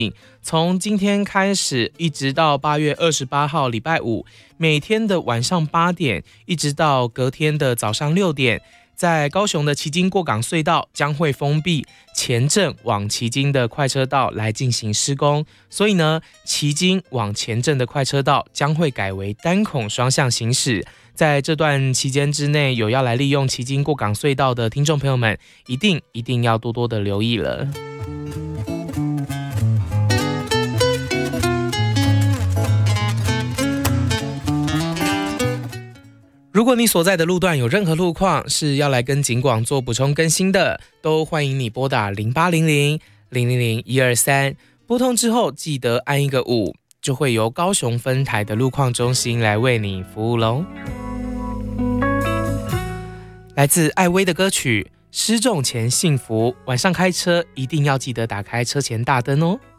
从今天开始一直到8月28号礼拜五，每天的晚上8点一直到隔天的早上6点，在高雄的旗津过港隧道将会封闭前镇往旗津的快车道来进行施工，所以呢，旗津往前镇的快车道将会改为单孔双向行驶。在这段期间之内，有要来利用旗津过港隧道的听众朋友们，一定要多多的留意了。如果你所在的路段有任何路况是要来跟警广做补充更新的，都欢迎你拨打0800-000-123，拨通之后记得按一个5，就会由高雄分台的路况中心来为你服务咯。来自艾薇的歌曲《失重前幸福》，晚上开车一定要记得打开车前大灯哦。